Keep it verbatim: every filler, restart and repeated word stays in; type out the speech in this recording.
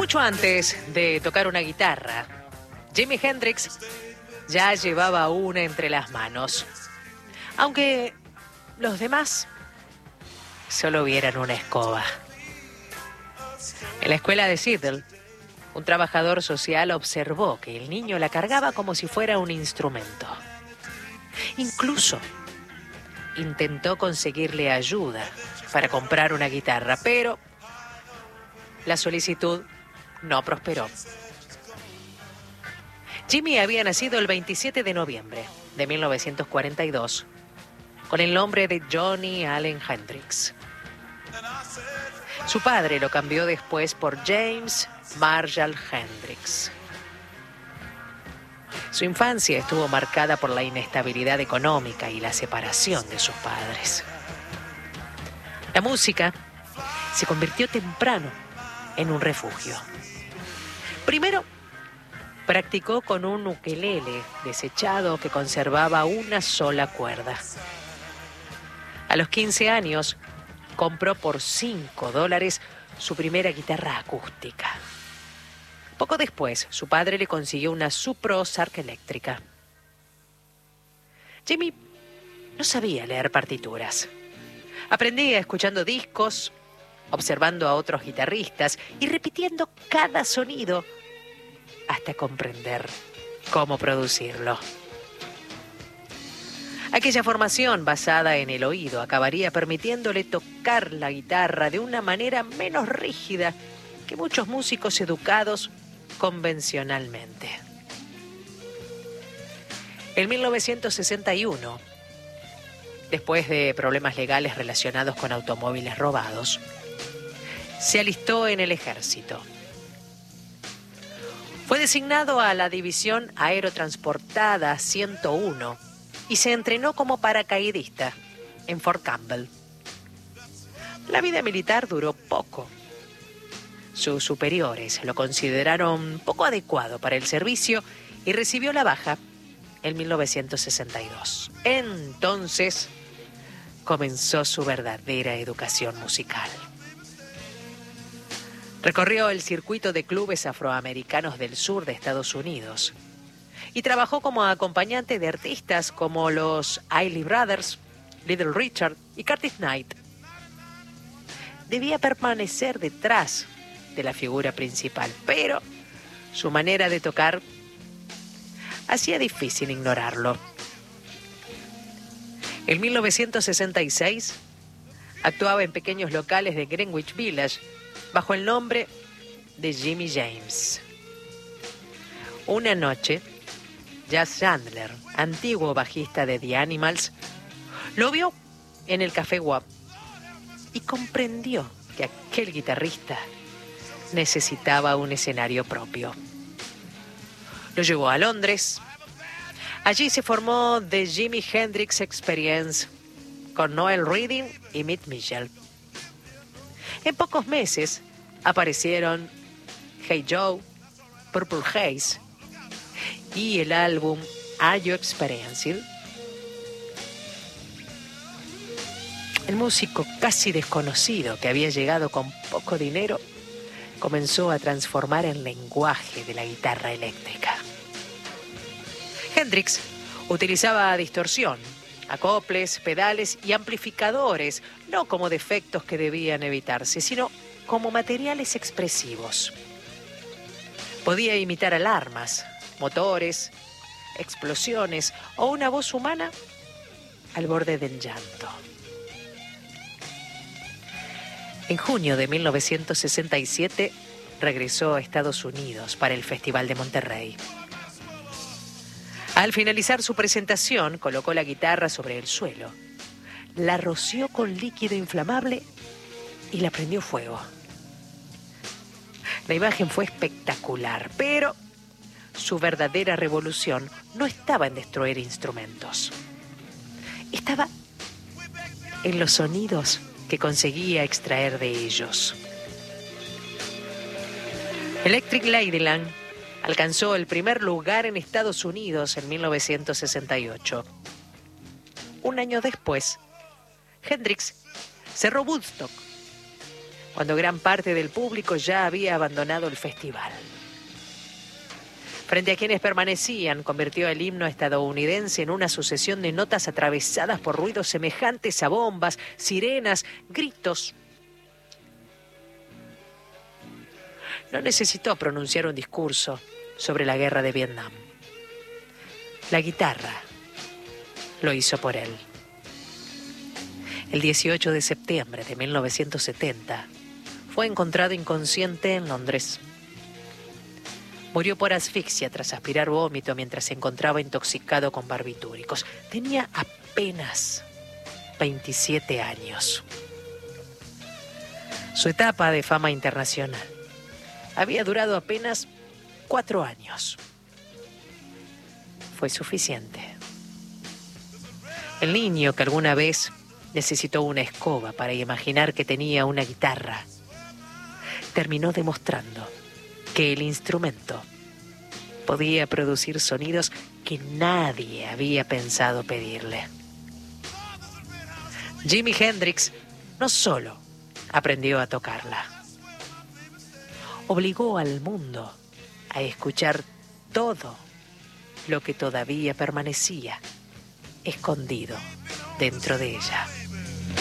Mucho antes de tocar una guitarra, Jimi Hendrix ya llevaba una entre las manos, aunque los demás solo vieran una escoba. En la escuela de Seattle, un trabajador social observó que el niño la cargaba como si fuera un instrumento. Incluso intentó conseguirle ayuda para comprar una guitarra, pero la solicitud no prosperó. Jimi había nacido el veintisiete de noviembre de mil novecientos cuarenta y dos con el nombre de Johnny Allen Hendrix. Su padre lo cambió después por James Marshall Hendrix. Su infancia estuvo marcada por la inestabilidad económica y la separación de sus padres. La música se convirtió temprano en un refugio. Primero, practicó con un ukelele desechado que conservaba una sola cuerda. A los quince años, compró por cinco dólares su primera guitarra acústica. Poco después, su padre le consiguió una Supro Sark eléctrica. Jimi no sabía leer partituras. Aprendía escuchando discos, observando a otros guitarristas y repitiendo cada sonido hasta comprender cómo producirlo. Aquella formación basada en el oído acabaría permitiéndole tocar la guitarra de una manera menos rígida que muchos músicos educados convencionalmente. En mil novecientos sesenta y uno, después de problemas legales relacionados con automóviles robados, se alistó en el ejército. Fue designado a la División Aerotransportada ciento uno y se entrenó como paracaidista en Fort Campbell. La vida militar duró poco. Sus superiores lo consideraron poco adecuado para el servicio y recibió la baja en mil novecientos sesenta y dos. Entonces comenzó su verdadera educación musical. Recorrió el circuito de clubes afroamericanos del sur de Estados Unidos y trabajó como acompañante de artistas como los Isley Brothers, Little Richard y Curtis Knight. Debía permanecer detrás de la figura principal, pero su manera de tocar hacía difícil ignorarlo. En mil novecientos sesenta y seis actuaba en pequeños locales de Greenwich Village bajo el nombre de Jimi James. Una noche, Jazz Chandler, antiguo bajista de The Animals, lo vio en el Café W A P y comprendió que aquel guitarrista necesitaba un escenario propio. Lo llevó a Londres. Allí se formó The Jimi Hendrix Experience con Noel Redding y Mitch Mitchell. En pocos meses aparecieron Hey Joe, Purple Haze y el álbum Are You Experienced? El músico casi desconocido que había llegado con poco dinero comenzó a transformar el lenguaje de la guitarra eléctrica. Hendrix utilizaba distorsión, acoples, pedales y amplificadores, no como defectos que debían evitarse, sino como materiales expresivos. Podía imitar alarmas, motores, explosiones o una voz humana al borde del llanto. En junio de mil novecientos sesenta y siete regresó a Estados Unidos para el Festival de Monterrey. Al finalizar su presentación, colocó la guitarra sobre el suelo, la roció con líquido inflamable y la prendió fuego. La imagen fue espectacular, pero su verdadera revolución no estaba en destruir instrumentos. Estaba en los sonidos que conseguía extraer de ellos. Electric Ladyland alcanzó el primer lugar en Estados Unidos en mil novecientos sesenta y ocho. Un año después, Hendrix cerró Woodstock, cuando gran parte del público ya había abandonado el festival. Frente a quienes permanecían, convirtió el himno estadounidense en una sucesión de notas atravesadas por ruidos semejantes a bombas, sirenas, gritos. No necesitó pronunciar un discurso sobre la guerra de Vietnam. La guitarra lo hizo por él. El dieciocho de septiembre de mil novecientos setenta fue encontrado inconsciente en Londres. Murió por asfixia tras aspirar vómito mientras se encontraba intoxicado con barbitúricos. Tenía apenas veintisiete años. Su etapa de fama internacional había durado apenas cuatro años. Fue suficiente. El niño que alguna vez necesitó una escoba para imaginar que tenía una guitarra, terminó demostrando que el instrumento podía producir sonidos que nadie había pensado pedirle. Jimi Hendrix no solo aprendió a tocarla, obligó al mundo a escuchar todo lo que todavía permanecía escondido dentro de ella.